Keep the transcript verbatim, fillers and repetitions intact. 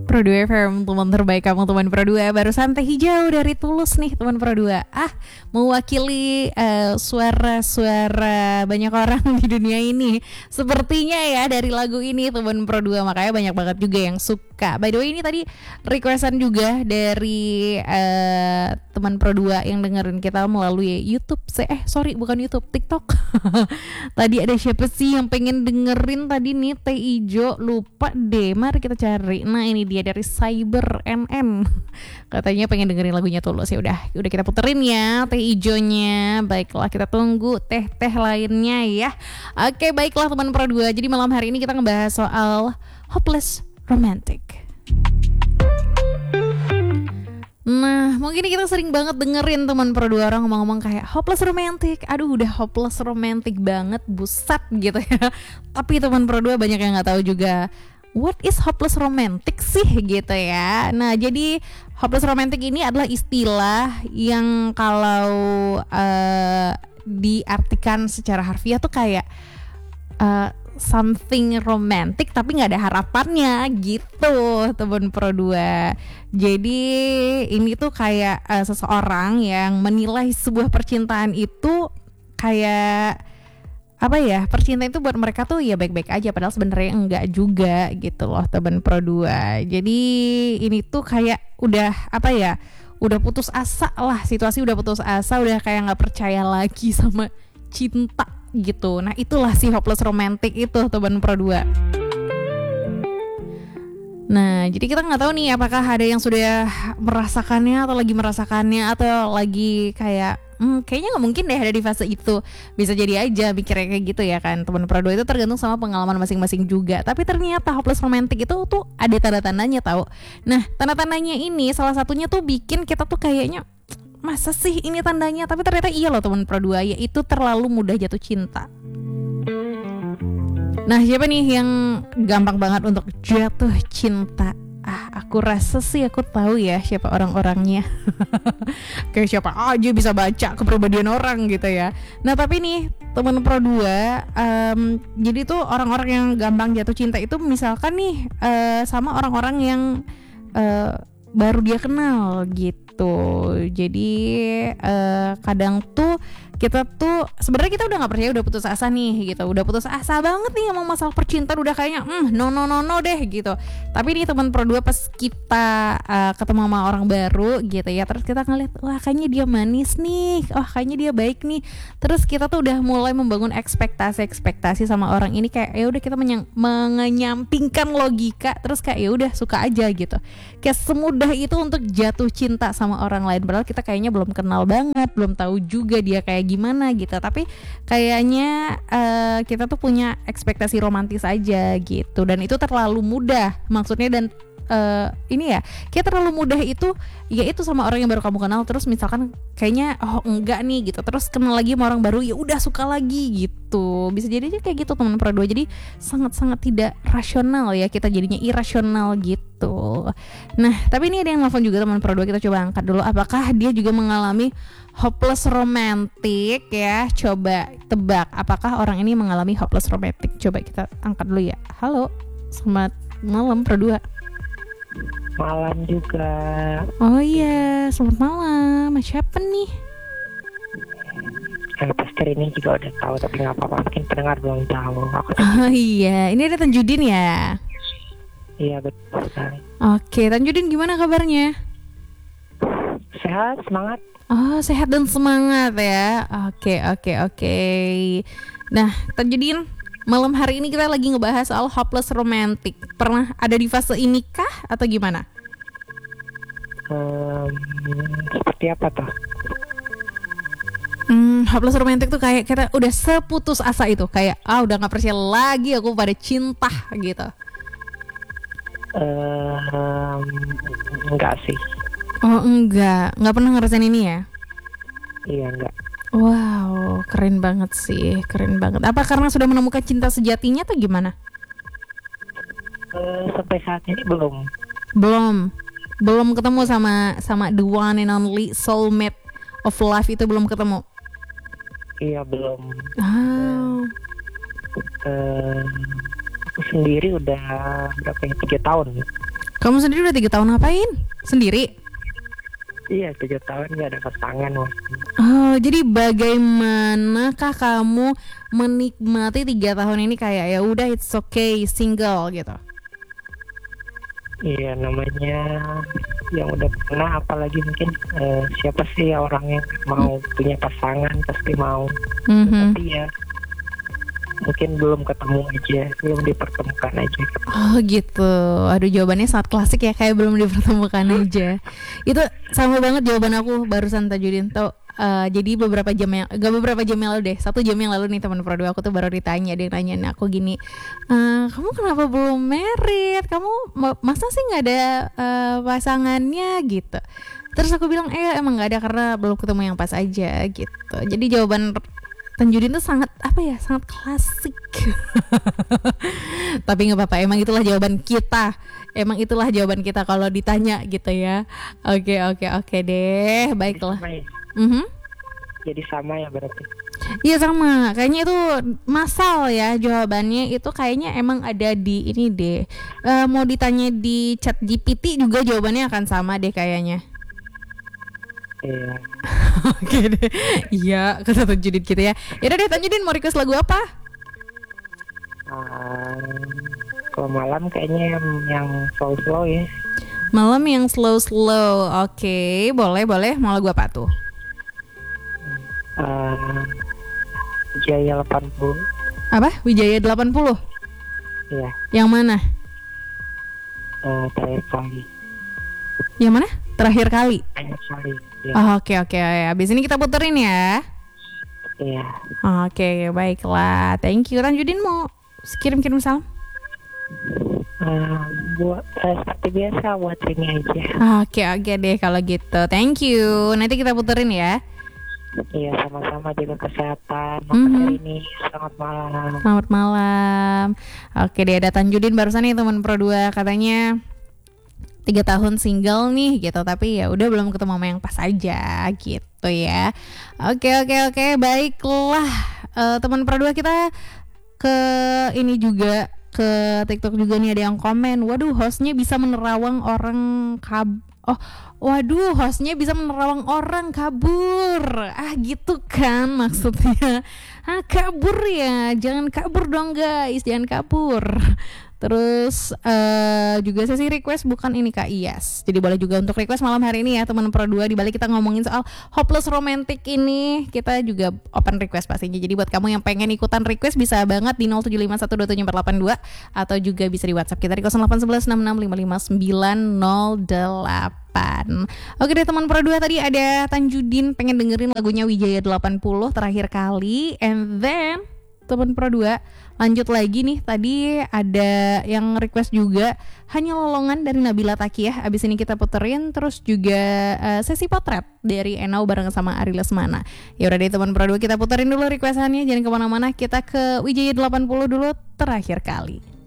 Pro dua F M, teman terbaik kamu, teman Pro dua. Barusan Teh Hijau dari Tulus nih, teman Pro dua. Ah, mewakili uh, suara-suara banyak orang di dunia ini. Sepertinya ya dari lagu ini, teman Pro dua. Makanya banyak banget juga yang suka. By the way, ini tadi requestan juga dari uh, teman Pro dua yang dengerin kita melalui YouTube. Eh, sorry, bukan YouTube, TikTok. Tadi ada siapa sih yang pengen dengerin tadi nih, Teh Hijau? Lupa deh, mari kita cari. Nah, ini dia dari Cyber N N. Katanya pengen dengerin lagunya Tulus. Ya udah, udah kita puterin ya Teh Ijonya. Baiklah, kita tunggu teh-teh lainnya ya. Oke, baiklah teman Pro dua. Jadi malam hari ini kita ngebahas soal hopeless romantic. Nah, mungkin kita sering banget dengerin teman Pro dua orang ngomong-ngomong kayak hopeless romantic. Aduh, udah hopeless romantic banget, buset gitu ya. Tapi teman Pro dua banyak yang nggak tahu juga what is hopeless romantic sih gitu ya. Nah, jadi hopeless romantic ini adalah istilah yang kalau uh, diartikan secara harfiah tuh kayak uh, something romantic tapi nggak ada harapannya gitu, teman Pro dua. Jadi ini tuh kayak uh, seseorang yang menilai sebuah percintaan itu kayak apa ya, percintaan itu buat mereka tuh ya baik-baik aja, padahal sebenarnya enggak juga gitu loh, teman Pro dua. Jadi ini tuh kayak udah apa ya, udah putus asa lah, situasi udah putus asa, udah kayak nggak percaya lagi sama cinta gitu. Nah, itulah si hopeless romantic itu, teman Pro dua. Nah, jadi kita nggak tahu nih apakah ada yang sudah merasakannya atau lagi merasakannya atau lagi kayak hmm, kayaknya nggak mungkin deh ada di fase itu. Bisa jadi aja mikirnya kayak gitu ya kan, teman Pro dua. Itu tergantung sama pengalaman masing-masing juga. Tapi ternyata hopeless romantic itu tuh ada tanda-tandanya tahu. Nah, tanda-tandanya ini salah satunya tuh bikin kita tuh kayaknya masa sih ini tandanya, tapi ternyata iya loh teman Pro dua, yaitu terlalu mudah jatuh cinta. Nah, siapa nih yang gampang banget untuk jatuh cinta? Ah, aku rasa sih aku tahu ya siapa orang-orangnya. Kayak siapa aja bisa baca kepribadian orang gitu ya. Nah, tapi nih teman Pro dua, um, jadi tuh orang-orang yang gampang jatuh cinta itu misalkan nih uh, sama orang-orang yang uh, baru dia kenal gitu. Jadi uh, kadang tuh kita tuh sebenarnya kita udah nggak percaya, udah putus asa nih gitu, udah putus asa banget nih ngomong masalah percintaan, udah kayaknya hmm, no no no no deh gitu. Tapi nih teman Pro dua pas kita uh, ketemu sama orang baru gitu ya, terus kita ngeliat wah kayaknya dia manis nih, oh kayaknya dia baik nih, terus kita tuh udah mulai membangun ekspektasi-ekspektasi sama orang ini, kayak ya udah kita menyang- menyampingkan logika, terus kayak ya udah suka aja gitu. Kayak semudah itu untuk jatuh cinta sama orang lain, padahal kita kayaknya belum kenal banget, belum tahu juga dia kayak gimana gitu, tapi kayaknya uh, kita tuh punya ekspektasi romantis aja gitu, dan itu terlalu mudah maksudnya. Dan uh, ini ya kayak terlalu mudah itu ya itu sama orang yang baru kamu kenal, terus misalkan kayaknya oh enggak nih gitu, terus kenal lagi sama orang baru ya udah suka lagi gitu. Bisa jadi aja kayak gitu teman Pro dua. Jadi sangat-sangat tidak rasional ya, kita jadinya irasional gitu. Nah, tapi ini ada yang nelfon juga teman Pro dua, kita coba angkat dulu. Apakah dia juga mengalami hopeless romantic ya? Coba tebak apakah orang ini mengalami hopeless romantic. Coba kita angkat dulu ya. Halo, selamat malam Pro dua. Malam juga. Oh iya, selamat malam. Siapa nih? Yang pasti ini juga udah tahu, tapi nggak apa-apa, mungkin pendengar belum tahu. Aku Oh iya, ini ada Tanjudin ya? Iya betul sekali. Oke, Tanjudin gimana kabarnya? Sehat, semangat. Oh, sehat dan semangat ya. Oke, oke, oke. Nah, Tanjudin, malam hari ini kita lagi ngebahas soal hopeless romantic. Pernah ada di fase ini kah atau gimana? Hmm, seperti apa tuh? Hmm, hopeless romantic tuh kayak kita udah seputus asa itu, kayak ah udah nggak percaya lagi aku pada cinta gitu. Um, enggak sih. Oh enggak, nggak pernah ngerasain ini ya? Iya enggak. Wow, keren banget sih, keren banget. Apa karena sudah menemukan cinta sejatinya atau gimana? Uh, sampai saat ini belum. Belum, belum ketemu sama sama the one and only soulmate of life itu, belum ketemu. Iya belum. Oh. Uh, aku sendiri udah berapa ya, tiga tahun. Kamu sendiri udah tiga tahun ngapain? Sendiri? Iya, tujuh tahun gak ada pasangan Mas. Oh, jadi bagaimanakah kamu menikmati tiga tahun ini kayak ya udah it's okay single gitu? Iya, namanya yang udah pernah, apalagi mungkin eh, siapa sih orang yang mau punya pasangan, pasti mau. Mhm. Tapi ya mungkin belum ketemu aja, belum dipertemukan aja. Oh gitu. Aduh, jawabannya sangat klasik ya, kayak belum dipertemukan aja. Itu sama banget jawaban aku barusan Tajudin. Tuh eh, jadi beberapa jam yang gak beberapa jam yang lalu deh, satu jam yang lalu nih teman pro dua aku tuh baru ditanya, dia nanyain aku gini, "Eh, kamu kenapa belum married? Kamu ma- masa sih nggak ada eh, pasangannya gitu?" Terus aku bilang, eh emang nggak ada karena belum ketemu yang pas aja gitu. Jadi jawaban Tanjudin tuh sangat apa ya, sangat klasik. Tapi nggak apa-apa, emang itulah jawaban kita. Emang itulah jawaban kita kalau ditanya gitu ya. Oke oke oke deh, baiklah. Sama ya? Mhm. Jadi sama ya berarti. Iya sama, kayaknya itu masal ya jawabannya itu kayaknya emang ada di ini deh. Eh, mau ditanya di chat G P T juga jawabannya akan sama deh kayaknya. Iya. Oke deh. Iya, kata Tanjudin gitu ya. Yaudah deh Tanjudin, mau request lagu apa? Um, kalau malam kayaknya yang, yang slow-slow ya. Malam yang slow-slow. Oke, boleh boleh. Mau lagu apa tuh? Uh, Jaya delapan puluh. Apa? Wijaya delapan puluh. Iya. Yang mana? Uh, terakhir kali. Yang mana? Terakhir kali. Terakhir kali. Ya. Oh, oke oke. Habis ini kita puterin ya. Iya. Oke, baiklah. Thank you. Tanjudin mau kirim-kirim salam? Uh, buat uh, seperti biasa buat ini aja. Oke oke deh kalau gitu. Thank you. Nanti kita puterin ya. Iya, sama-sama, jaga kesehatan. Mhm. Makasih ini. Selamat malam. Selamat malam. Oke deh, ada Tanjudin barusan nih teman pro dua, katanya tiga tahun single nih gitu, tapi ya udah belum ketemu sama yang pas aja gitu ya. Oke oke oke, baiklah. Eh, teman pro dua kita ke ini juga, ke TikTok juga nih ada yang komen, waduh hostnya bisa menerawang orang kab oh waduh hostnya bisa menerawang orang kabur, ah gitu kan maksudnya. Ah kabur ya, jangan kabur dong guys, jangan kabur. Terus uh, juga sesi request bukan ini Kak Iyas. Jadi boleh juga untuk request malam hari ini ya teman pro dua. Di balik kita ngomongin soal hopeless romantic ini, kita juga open request pastinya. Jadi buat kamu yang pengen ikutan request bisa banget di nol tujuh lima satu dua tujuh empat delapan dua atau juga bisa di WhatsApp kita di nol delapan satu satu enam enam lima lima sembilan nol delapan. Oke deh teman pro dua, tadi ada Tanjudin pengen dengerin lagunya Wijaya delapan puluh terakhir kali, and then teman pro dua lanjut lagi nih, tadi ada yang request juga Hanya Lolongan dari Nabila Takiyah. Abis ini kita puterin terus juga uh, sesi potret dari Enau bareng sama Ari Lesmana. Ya udah deh teman pro dua, kita puterin dulu requestannya, jangan kemana-mana, kita ke Wijaya delapan puluh dulu terakhir kali.